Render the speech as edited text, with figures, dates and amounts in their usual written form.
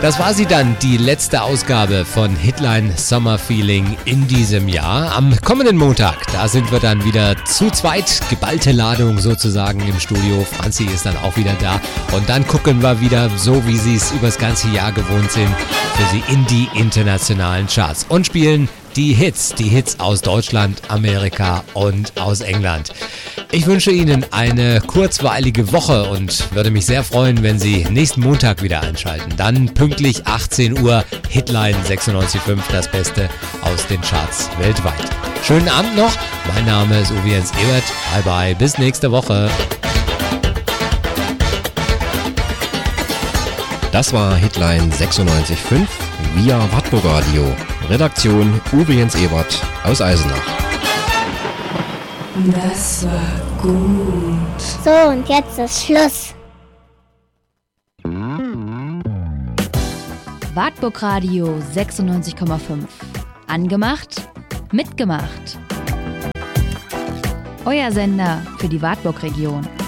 Das war sie dann, die letzte Ausgabe von Hitline Summer Feeling in diesem Jahr. Am kommenden Montag, da sind wir dann wieder zu zweit, geballte Ladung sozusagen im Studio. Franzi ist dann auch wieder da und dann gucken wir wieder, so wie sie es übers ganze Jahr gewohnt sind, für sie in die internationalen Charts und spielen die Hits aus Deutschland, Amerika und aus England. Ich wünsche Ihnen eine kurzweilige Woche und würde mich sehr freuen, wenn Sie nächsten Montag wieder einschalten. Dann pünktlich 18 Uhr, Hitline 96.5, das Beste aus den Charts weltweit. Schönen Abend noch, mein Name ist Uwe Jens Ebert. Bye bye, bis nächste Woche. Das war Hitline 96.5 via Wartburg Radio. Redaktion Uwe Jens Ebert aus Eisenach. Das war gut. So, und jetzt ist Schluss. Wartburg Radio 96,5. Angemacht, mitgemacht. Euer Sender für die Wartburg-Region.